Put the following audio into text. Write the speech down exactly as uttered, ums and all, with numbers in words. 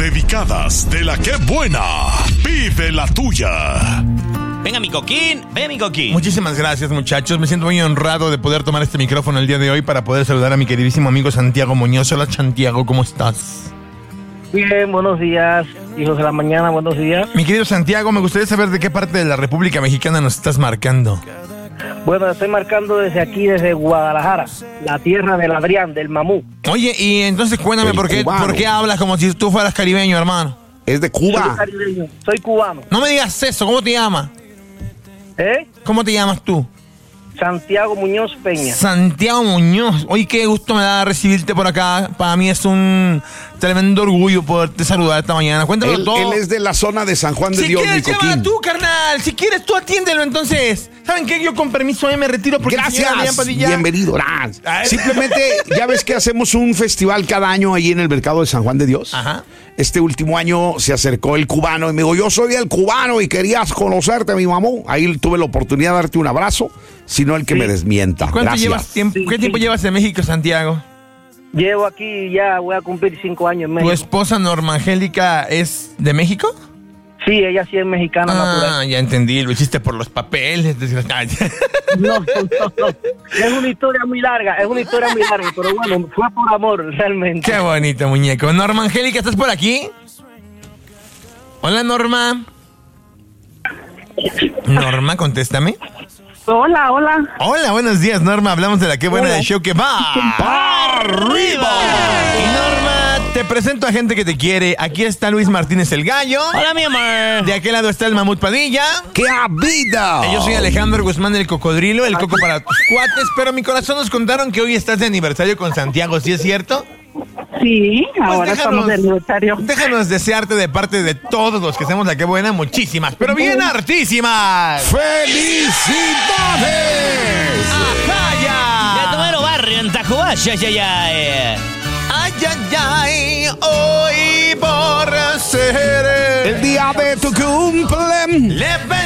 dedicadas de la que buena. Pide la tuya. Venga, mi coquín, ven, mi coquín. Muchísimas gracias, muchachos. Me siento muy honrado de poder tomar este micrófono el día de hoy para poder saludar a mi queridísimo amigo Santiago Muñoz. Hola, Santiago, ¿cómo estás? Bien, buenos días, hijos de la mañana, buenos días. Mi querido Santiago, me gustaría saber de qué parte de la República Mexicana nos estás marcando. Bueno, estoy marcando desde aquí, desde Guadalajara, la tierra del Adrián, del Mamú. Oye, y entonces cuéntame, ¿por qué, ¿por qué hablas como si tú fueras caribeño, hermano? Es de Soy Cuba. caribeño, soy cubano. No me digas eso, ¿cómo te llamas? ¿Eh? ¿Cómo te llamas tú? Santiago Muñoz Peña. Santiago Muñoz. Oye, qué gusto me da recibirte por acá. Para mí es un tremendo orgullo poderte saludar esta mañana. Cuéntame Él, todo. él es de la zona de San Juan de Si Dios, mi quieres, llámala coquín. tú, carnal. Si quieres, tú atiéndelo, entonces. ¿Saben qué? Yo con permiso hoy me retiro porque... Gracias, si Padilla... bienvenido. Simplemente, ya ves que hacemos un festival cada año ahí en el mercado de San Juan de Dios. Ajá. Este último año se acercó el cubano y me dijo, yo soy el cubano y querías conocerte, mi mamú. Ahí tuve la oportunidad de darte un abrazo, sino el que Sí. me desmienta. ¿Cuánto Gracias. llevas tiempo, Sí, ¿Qué sí. tiempo llevas en México, Santiago? Llevo aquí ya, voy a cumplir cinco años en ¿Tu México. esposa Norma Angélica es de México? Sí, ella sí es mexicana Ah, natural. ya entendí. Lo hiciste por los papeles. desgraciado. No, no, no. Es una historia muy larga, es una historia muy larga, pero bueno, fue por amor, realmente. Qué bonito, muñeco. Norma Angélica, ¿estás por aquí? Hola, Norma. Norma, contéstame. Hola, hola. Hola, buenos días, Norma. Hablamos de la Qué Buena Hola. del show que va ¡Pa' arriba! Y Norma, te presento a gente que te quiere. Aquí está Luis Martínez el Gallo. Hola, mi amor. De aquel lado está el Mamut Padilla. ¡Qué vida! Y yo soy Alejandro Guzmán el Cocodrilo, el coco para tus cuates. Pero mi corazón nos contaron que hoy estás de aniversario con Santiago, ¿sí es cierto? Sí, ahora déjanos- estamos de aniversario. Déjanos desearte de parte de todos los que hacemos la Qué Buena muchísimas, pero bien hartísimas. ¡Felicidades! ¡Ajá, De ya! tu barrio en Tacubaya, ya, ya, eh. ¡Ay, ay, ay! Hoy por ser El día de tu cumple. leve